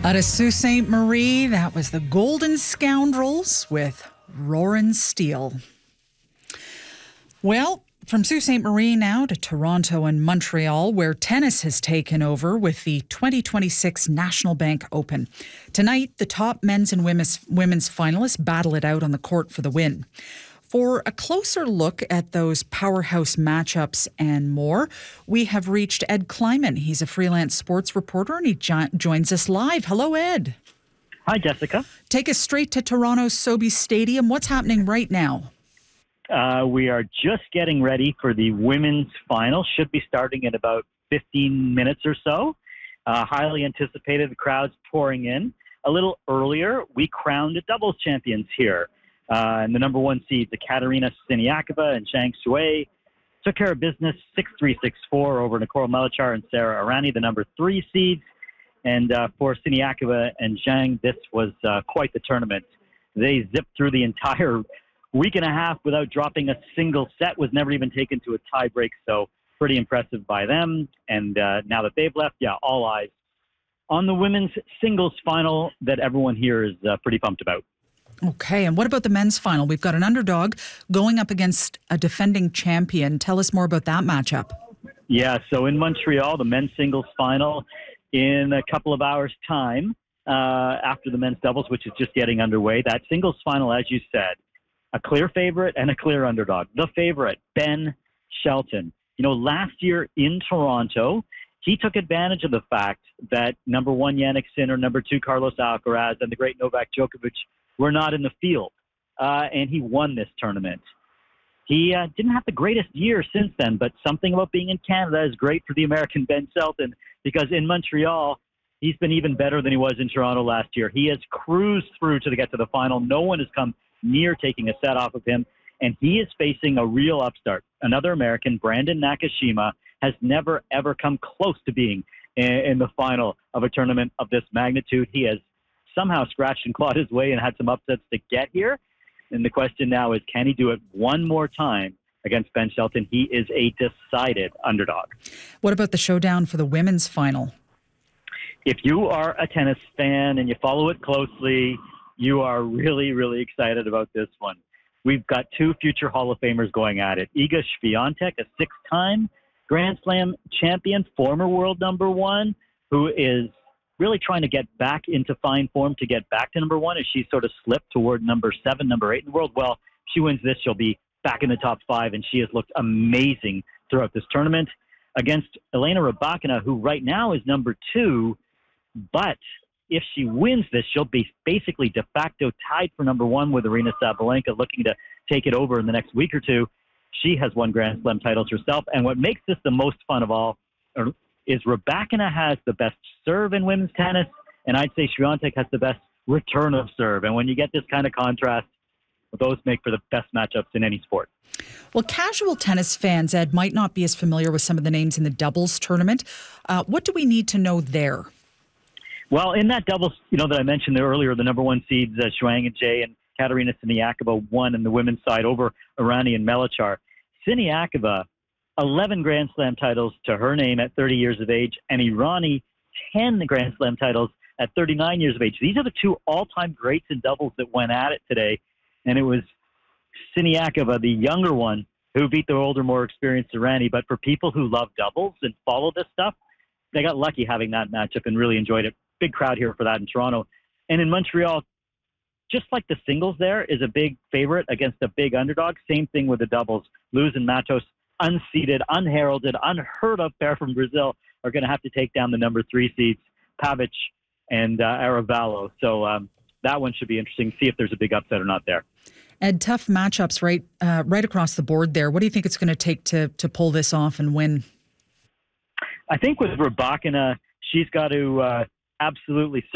Out of Sault Ste. Marie, that was the Golden Scoundrels with Roarin' Steel. Well, from Sault Ste. Marie now to Toronto and Montreal, where tennis has taken over with the 2026 National Bank Open. Tonight, the top men's and women's finalists battle it out on the court for the win. For a closer look at those powerhouse matchups and more, we have reached Ed Kleiman. He's a freelance sports reporter and he joins us live. Hello, Ed. Hi, Jessica. Take us straight to Toronto's Sobeys Stadium. What's happening right now? We are just getting ready for the women's final. Should be starting in about 15 minutes or so. Highly anticipated. The crowd's pouring in. A little earlier, we crowned the doubles champions here. And the number one seeds, Katerina Siniakova and Zhang Shuai, took care of business 6-3, 6-4 over Nicole Melichar and Sara Errani, the number three seeds. And for Siniakova and Zhang, this was quite the tournament. They zipped through the entire week and a half without dropping a single set, was never even taken to a tie break. So pretty impressive by them. And now that they've left, all eyes on the women's singles final that everyone here is pretty pumped about. Okay, and what about the men's final? We've got an underdog going up against a defending champion. Tell us more about that matchup. Yeah, so in Montreal, the men's singles final in a couple of hours' time after the men's doubles, which is just getting underway. That singles final, as you said, a clear favorite and a clear underdog. The favorite, Ben Shelton. You know, last year in Toronto, he took advantage of the fact that number one Jannik Sinner, number two Carlos Alcaraz, and the great Novak Djokovic were not in the field, and he won this tournament. He didn't have the greatest year since then, but something about being in Canada is great for the American Ben Shelton, because in Montreal, he's been even better than he was in Toronto last year. He has cruised through to get to the final. No one has come near taking a set off of him, and he is facing a real upstart. Another American, Brandon Nakashima, has never, ever come close to being in the final of a tournament of this magnitude. He has somehow scratched and clawed his way and had some upsets to get here. And the question now is, can he do it one more time against Ben Shelton? He is a decided underdog. What about the showdown for the women's final? If you are a tennis fan and you follow it closely, you are really, really excited about this one. We've got two future Hall of Famers going at it. Iga Swiatek, a six-time Grand Slam champion, former world number one, who is really trying to get back into fine form to get back to number one as she sort of slipped toward number 7, number 8 in the world. Well, she wins this, she'll be back in the top 5, and she has looked amazing throughout this tournament against Elena Rybakina, who right now is number 2, but if she wins this, she'll be basically de facto tied for number 1 with Aryna Sabalenka, looking to take it over in the next week or two. She has won Grand Slam titles herself, and what makes this the most fun of all is Rybakina has the best serve in women's tennis, and I'd say Swiatek has the best return of serve. And when you get this kind of contrast, those make for the best matchups in any sport. Well, casual tennis fans, Ed, might not be as familiar with some of the names in the doubles tournament. What do we need to know there? Well, in that doubles, that I mentioned earlier, the number one seeds, Zhuang and Jay and Katerina Siniakova won in the women's side over Errani and Melichar. Siniakova, 11 Grand Slam titles to her name at 30 years of age, and Errani, 10 Grand Slam titles at 39 years of age. These are the two all-time greats in doubles that went at it today, and it was Siniakova, the younger one, who beat the older, more experienced Errani. But for people who love doubles and follow this stuff, they got lucky having that matchup and really enjoyed it. Big crowd here for that in Toronto. And in Montreal, just like the singles there is a big favorite against a big underdog, same thing with the doubles. Luz and Matos, unseeded, unheralded, unheard of pair from Brazil, are going to have to take down the number 3 seeds, Pavic and Aravallo. So that one should be interesting. See if there's a big upset or not there. Ed, tough matchups right across the board there. What do you think it's going to take to pull this off and win? I think with Rybakina, she's got to absolutely